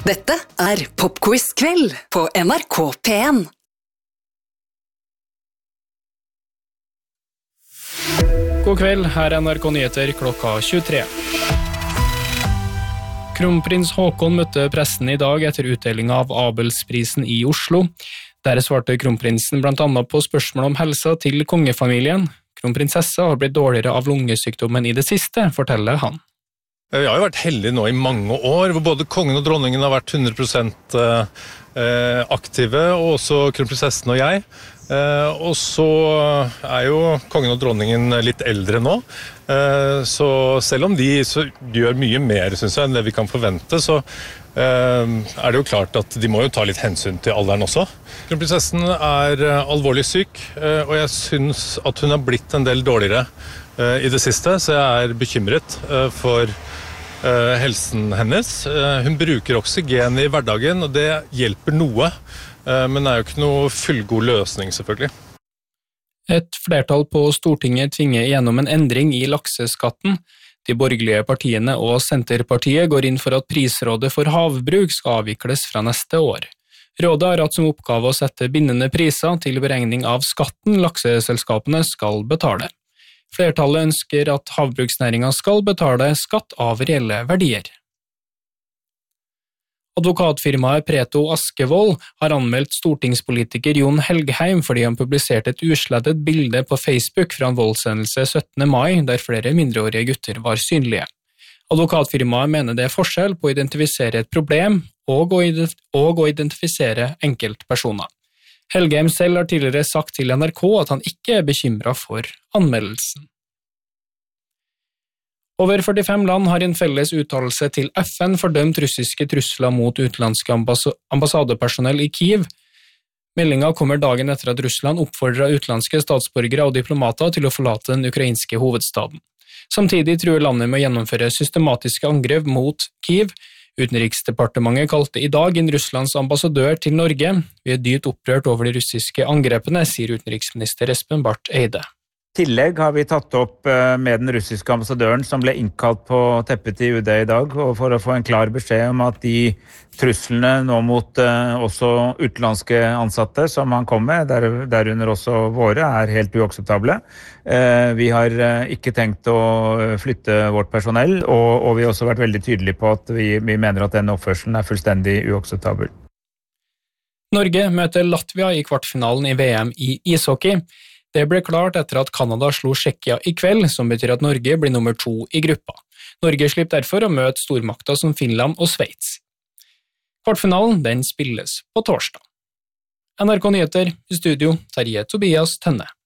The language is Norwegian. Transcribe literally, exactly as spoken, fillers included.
Dette er Popquiz-kveld på N R K P en. God kveld, her er N R K Nyheter klokka tjuetre. Kronprins Haakon møtte pressen i dag etter utdeling av Abelsprisen i Oslo. Der svarte kronprinsen blant annet på spørsmål om helsa til kongefamilien. Kronprinsessa har blitt dårligere av lungesykdommen i det siste, forteller han. Vi har jo vært heldige nå i mange år, hvor både kongen og dronningen har vært hundre prosent aktive, og også kronprinsessen og jeg. Og så er jo kongen og dronningen litt eldre nå, så selv om de så gjør mye mer, synes jeg, enn det vi kan forvente, så er det jo klart at de må jo ta litt hensyn til alderen også. Kronprinsessen er alvorlig syk, og jeg synes at hun har blitt en del dårligere i det siste, så jeg er bekymret for helsen hennes. Hun bruker oksygen i hverdagen, og det hjelper noe, men det er jo ikke noe fullgod løsning, selvfølgelig. Et flertall på Stortinget tvinger gjennom en endring i lakseskatten. De borgerlige partiene og Senterpartiet går inn for at prisrådet for havbruk skal avvikles fra neste år. Rådet har hatt som oppgave å sette bindende priser til beregning av skatten lakseselskapene skal betale. Flertallet ønsker at havbruksnæringen skal betale skatt av reelle verdier. Advokatfirmaet Preto Askevold har anmeldt stortingspolitiker Jon Helgheim fordi han publiserte et uslettet bilde på Facebook fra en voldshendelse syttende mai der flere mindreårige gutter var synlige. Advokatfirmaet mener det er forskjell på å identifisere et problem og å identifisere enkeltpersoner. Helgheim selv har tidligere sagt til N R K at han ikke er bekymret for anmeldelsen. Over førtifem land har en felles uttalelse til F N fordømt russiske trusler mot utenlandske ambassadepersonell i Kiev. Meldingen kommer dagen etter at Russland oppfordret utenlandske statsborgere og diplomater til å forlate den ukrainske hovedstaden. Samtidig truer landet med å gjennomføre systematiske angrep mot Kiev. Utenriksdepartementet kalte i dag inn Russlands ambassadør til Norge. Vi er dypt opprørt over de russiske angrepene, sier utenriksminister Espen Barth Eide. I tillegg har vi tatt opp med den russiske ambassadøren som ble innkalt på teppet i U D i dag, og for å få en klar beskjed om at de truslene nå mot også utenlandske ansatte som han kom med, der, derunder også våre, er helt uakseptable. Vi har ikke tenkt å flytte vårt personell, og, og vi har også vært veldig tydelige på at vi, vi mener at denne oppførselen er fullstendig uakseptabel. Norge møter Latvia i kvartfinalen i V M i ishockey. Det ble klart etter at Kanada slo Tsjekkia i kveld, som betyr at Norge blir nummer to i gruppa. Norge slipper derfor å møte stormakter som Finland og Sveits. Kvartfinalen den spilles på torsdag. N R K Nyheter, i studio, Terje Tobias Tønne.